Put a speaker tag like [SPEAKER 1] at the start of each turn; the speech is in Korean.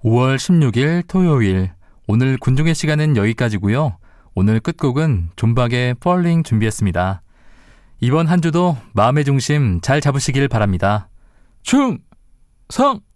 [SPEAKER 1] 5월 16일 토요일, 오늘 군중의 시간은 여기까지고요. 오늘 끝곡은 존박의 Falling 준비했습니다. 이번 한 주도 마음의 중심 잘 잡으시길 바랍니다. 충성!